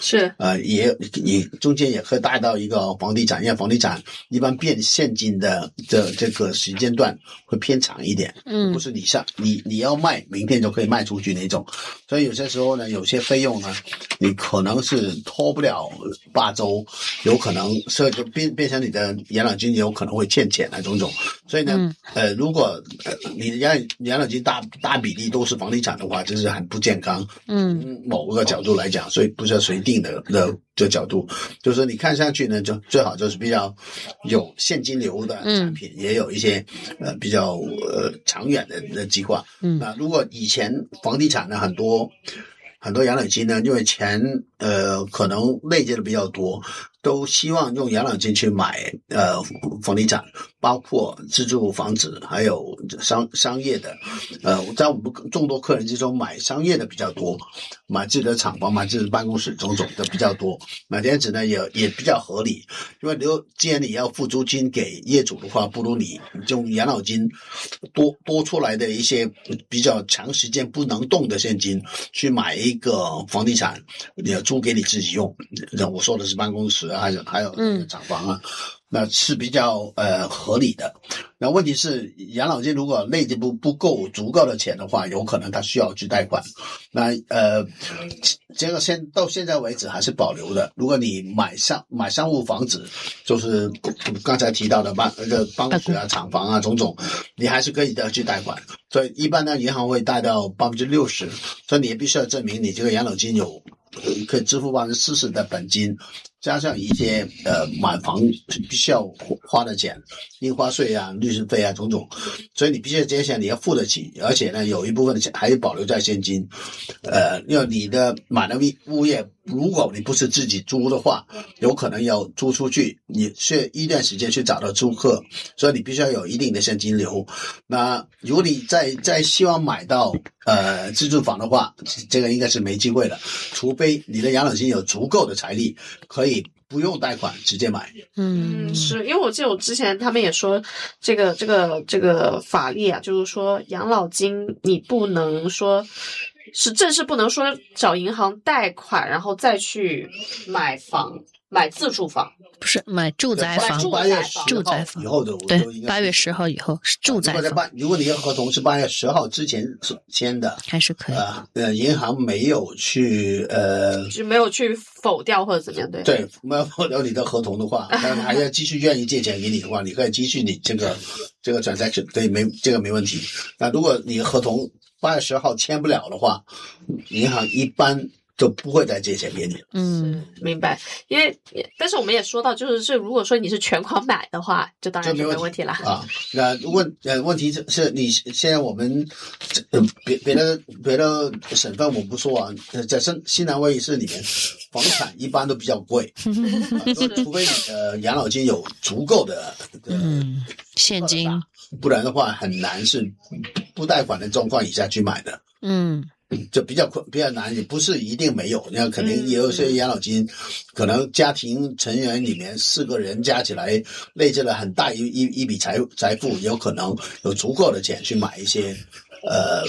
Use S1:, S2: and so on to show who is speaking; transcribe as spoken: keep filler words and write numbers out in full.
S1: 是
S2: 呃，也也中间也可以带到一个房地产，因为房地产一般变现金的的这个时间段会偏长一点，
S3: 嗯，
S2: 不是你上你你要卖明天就可以卖出去那种，所以有些时候呢，有些费用呢，你可能是拖不了八周，有可能是就变变成你的养老金有可能会欠钱啊种种，所以呢，
S3: 嗯、
S2: 呃，如果、呃、你的养养老金大大比例都是房地产的话，这是很不健康。
S3: 嗯，
S2: 某个角度来讲，所以不是随定的的这角度，就是你看上去呢，就最好就是比较有现金流的产品，嗯、也有一些呃比较呃长远的的计划。
S3: 嗯，
S2: 那如果以前房地产呢很多很多养老金呢，因为钱呃可能累积的比较多，都希望用养老金去买呃房地产，包括自住房子，还有商商业的。呃，在我们众多客人之中，买商业的比较多，买自己的厂房、买自己的办公室种种的比较多。买这样子呢，也也比较合理，因为如既然你要付租金给业主的话，不如你用养老金多多出来的一些比较长时间不能动的现金去买一个房地产，你要租给你自己用。我说的是办公室啊，还有还有厂房啊。嗯，那是比较呃合理的。那问题是养老金如果累积不不够足够的钱的话，有可能他需要去贷款。那呃这个现到现在为止还是保留的。如果你买商买商务房子，就是刚才提到的办那个办公室啊、厂房啊种种，你还是可以的去贷款。所以一般呢，银行会贷到百分之六十，所以你也必须要证明你这个养老金有可以支付百分之四十的本金，加上一些呃买房必须要花的钱，印花税啊、律师费啊种种，所以你必须这些钱你要付得起，而且呢有一部分的钱还保留在现金。呃，因为你的买的物业，如果你不是自己租的话，有可能要租出去，你需一段时间去找到租客，所以你必须要有一定的现金流。那如果你再再希望买到呃自住房的话，这个应该是没机会了，除非你的养老金有足够的财力，可以不用贷款直接买。
S1: 嗯，是因为我记得我之前他们也说，这个这个这个法律啊，就是说养老金你不能说是正式不能说找银行贷款，然后再去买房。买自住房
S3: 不是买住宅房，住宅房
S2: 以后的
S3: 对，八月十号以后是住宅房。
S2: 如果你的合同是八月十号之前签的，
S3: 还是可以。
S2: 呃，呃银行没有去呃，
S1: 就没有去否掉或者怎么样，对
S2: 对，没有否掉你的合同的话，但还要继续愿意借钱给你的话，你可以继续你这个这个 transaction， 对，没这个没问题。那如果你合同八月十号签不了的话，银行一般就不会再借钱给你了。
S1: 嗯，明白。因为，但是我们也说到，就是这如果说你是全款买的话，就当然就没问题了
S2: 啊。那问呃问题是你现在我们呃别别的别的省份我不说啊，在新西南威尔士里面，房产一般都比较贵，啊、除非你的养老金有足够的
S3: 嗯现金，
S2: 不然的话很难是不贷款的状况以下去买的。
S3: 嗯。
S2: 就比较困比较难，也不是一定没有，那肯定也有些养老金，可能家庭成员里面四个人加起来累积了很大一一一笔财财富，有可能有足够的钱去买一些呃